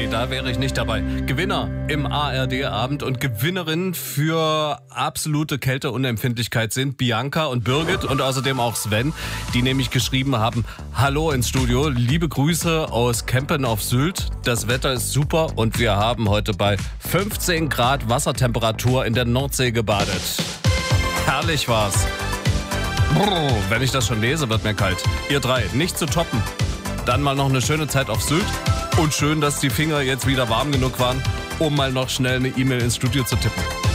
da wäre ich nicht dabei. Gewinner im ARD-Abend und Gewinnerin für absolute Kälteunempfindlichkeit sind Bianca und Birgit und außerdem auch Sven, die nämlich geschrieben haben: Hallo ins Studio, liebe Grüße aus Kempen auf Sylt. Das Wetter ist super und wir haben heute bei 15 Grad Wassertemperatur in der Nordsee gebadet. Herrlich war's. Brrr, wenn ich das schon lese, wird mir kalt. Ihr drei, nicht zu toppen. Dann mal noch eine schöne Zeit auf Sylt. Und schön, dass die Finger jetzt wieder warm genug waren, um mal noch schnell eine E-Mail ins Studio zu tippen.